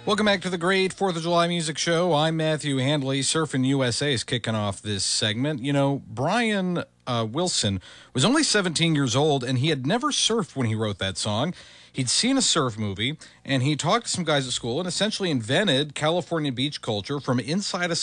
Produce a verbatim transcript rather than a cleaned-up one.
Welcome back to the Great fourth of July Music Show. I'm Matthew Handley. Surfing U S A is kicking off this segment. You know, Brian uh, Wilson was only seventeen years old, and he had never surfed when he wrote that song. He'd seen a surf movie, and he talked to some guys at school and essentially invented California beach culture from inside a